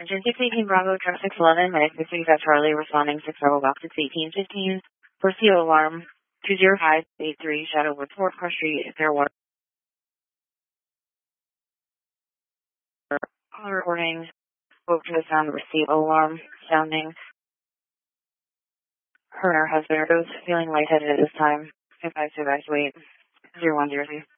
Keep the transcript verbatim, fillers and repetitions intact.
Engine six eighteen Bravo, truck six eleven, medic six thirty-five Charlie, responding six Bravo, box six eighteen fifteen, for C O alarm, two zero five eight three, Shadow Woods, Fort Cross Street, Fairwater. All recordings, spoke to the sound of receive alarm, sounding. Her and her husband are both feeling lightheaded at this time. Advise to evacuate. zero one zero three.